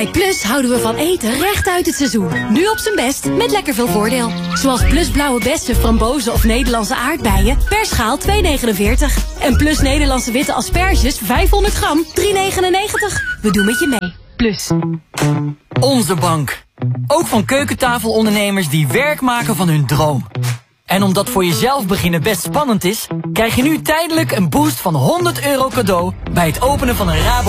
Bij Plus houden we van eten recht uit het seizoen. Nu op zijn best, met lekker veel voordeel. Zoals Plus blauwe bessen, frambozen of Nederlandse aardbeien per schaal 2,49. En Plus Nederlandse witte asperges 500 gram 3,99. We doen met je mee. Plus. Onze bank. Ook van keukentafelondernemers die werk maken van hun droom. En omdat voor jezelf beginnen best spannend is, krijg je nu tijdelijk een boost van €100 cadeau bij het openen van een Rabo